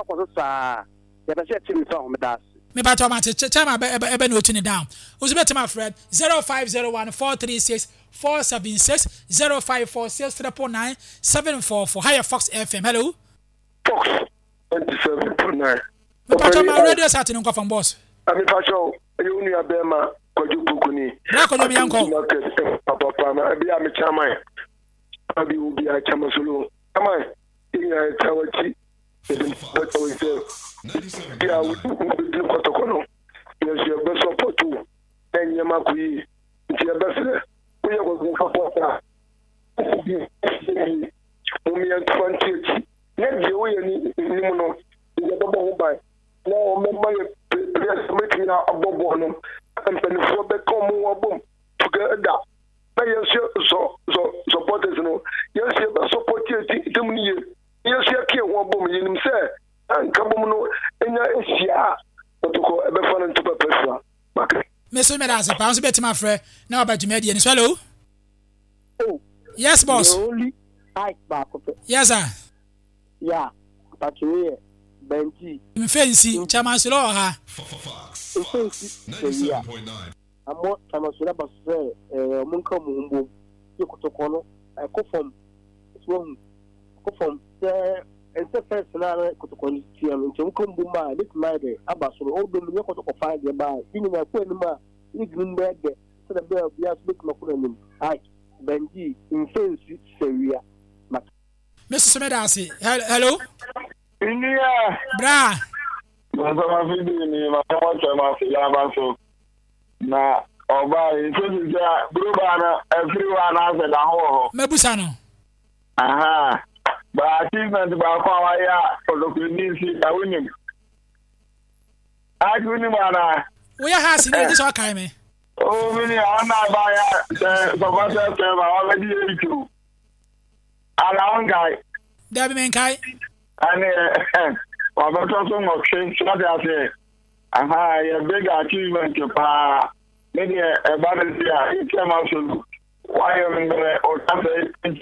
akọ sa ya be se timi fa ho me das me ba to ma chama ebe no tune down uzu beti my friend 0501-436-476 0546-349-744 higher Fox FM hello Fox 27.9 me ba to ma radio sat no from boss ami pa show you ni abema kwaju bukuni na ko me yanko papa na bi am chairman abi ubi a chairman solo chairman ina chawachi what we say yeah we do protocol yes you be support to enye makuyi ti e be se we go support umi en 20 ne je we ni mu no je do bo ba na o me ma yes me na abobo no and for be come wabom together na yes so supporters no yes you be support tim ni yes you ke wabom yinim say anka bom no enya ehia otoko ebe fa no ntopa pesua maka me so me da se pa so beti my friend na ba juma die ni so hello oh yes boss only back yes sir yeah patriot Benji. Mfensi chama solo ha. Mfensi 97.9. Amo chama solo basre munka mumbo. Yokotokono akofom. So akofom se first na kotokoni tiam ntumko mbuma dit maide abasoro odo mi yokotoko find the ba. Bini na ko enuma ni gumbe so the bear bias make makuna nim. Ai Benji mfensi seria. Mr. Semedasi. Hello. India. Bra. Masama fidi ni mama chama fila baso. Na oba introduce ya gruba na everyone has a ho. Mebusa no. Aha. Ba achievement ba kwa wa ya olokunisi da winim. Aguni mana. We are has ni so kai me. Oh mini ana ba ya so ba se ba wa di eju. Ala ngai. Dabi men kai. Ane wabato so mo change na dia say aha ya big achievement pa maybe e ba de dia e kema so why am o ta say